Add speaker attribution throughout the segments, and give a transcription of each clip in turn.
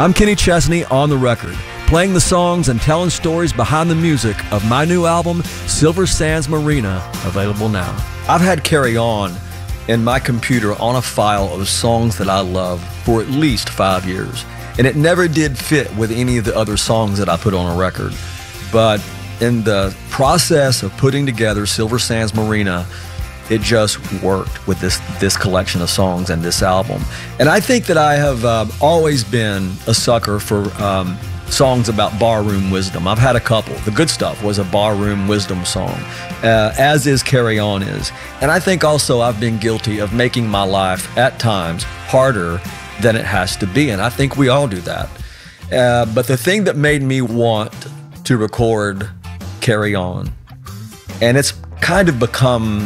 Speaker 1: I'm Kenny Chesney on the record, playing the songs and telling stories behind the music of my new album, Silver Sands Marina, available now. I've had Carry On in my computer on a file of songs that I love for at least 5 years, and it never did fit with any of the other songs that I put on a record. But in the process of putting together Silver Sands Marina, it just worked with this collection of songs and this album. And I think that I have always been a sucker for songs about barroom wisdom. I've had a couple. The Good Stuff was a barroom wisdom song, as is Carry On is. And I think also I've been guilty of making my life at times harder than it has to be, and I think we all do that. But the thing that made me want to record Carry On, and it's kind of become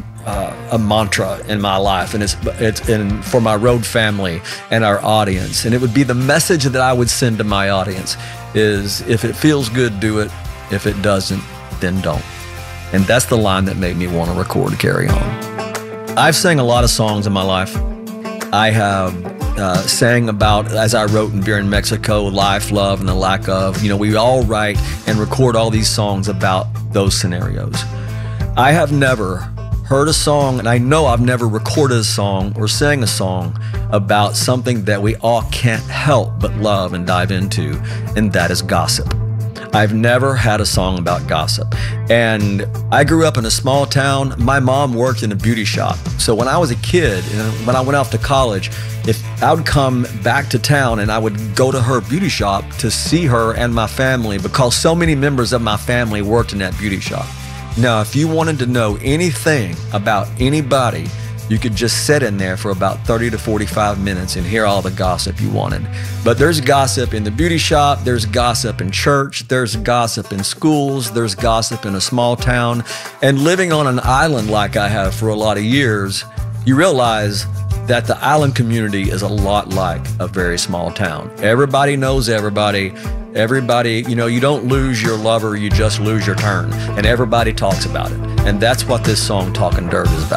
Speaker 1: a mantra in my life, and it's for my road family and our audience, and it would be the message that I would send to my audience is, if it feels good, do it. If it doesn't, then don't. And that's the line that made me want to record Carry On. I've sang a lot of songs in my life. I have sang about, as I wrote in Beer in Mexico, life, love, and the lack of. You know, we all write and record all these songs about those scenarios. I have never heard a song, and I know I've never recorded a song or sang a song about something that we all can't help but love and dive into, and that is gossip. I've never had a song about gossip. And I grew up in a small town. My mom worked in a beauty shop. So when I was a kid, when I went off to college, if I would come back to town and I would go to her beauty shop to see her and my family, because so many members of my family worked in that beauty shop. Now, if you wanted to know anything about anybody, you could just sit in there for about 30 to 45 minutes and hear all the gossip you wanted. But there's gossip in the beauty shop, there's gossip in church, there's gossip in schools, there's gossip in a small town. And living on an island like I have for a lot of years, you realize that the island community is a lot like a very small town. Everybody knows everybody. Everybody, you know, you don't lose your lover, you just lose your turn. And everybody talks about it. And that's what this song, Talking Dirt, is about.